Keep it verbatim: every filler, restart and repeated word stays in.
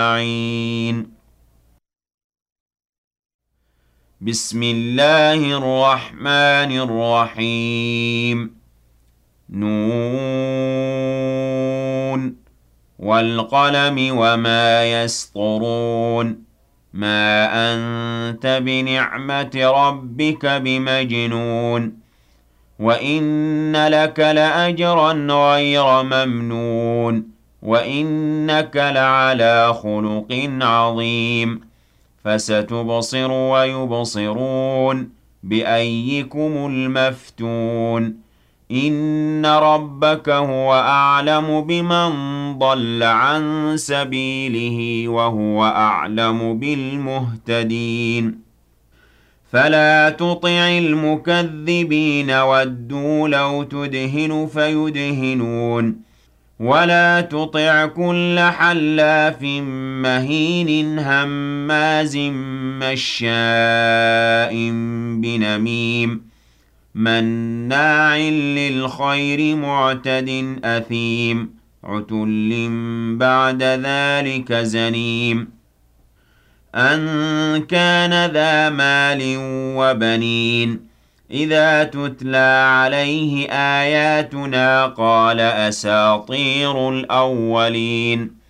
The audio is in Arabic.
أجمعين. بسم الله الرحمن الرحيم. نون والقلم وما يسطرون. ما أنت بنعمة ربك بمجنون. وإن لك لأجرا غير ممنون. وإنك لعلى خلق عظيم. فستبصر ويبصرون بأيكم المفتون. إن ربك هو أعلم بمن ضل عن سبيله وهو أعلم بالمهتدين. فلا تطع المكذبين ودوا لو تدهن فيدهنون. ولا تطع كل حلاف مهين هماز مشاء بنميم مناع للخير معتد أثيم عتل بعد ذلك زنيم. أن كان ذا مال وبنين إذا تتلى عليه آياتنا قال أساطير الأولين.